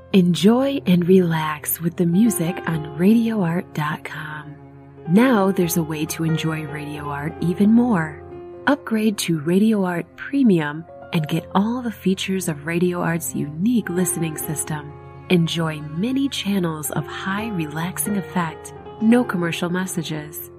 Enjoy and relax with the music on RadioArt.com. Now there's a way to enjoy Radio Art even more. Upgrade to Radio Art Premium and get all the features of Radio Art's unique listening system. Enjoy many channels of high relaxing effect, no commercial messages.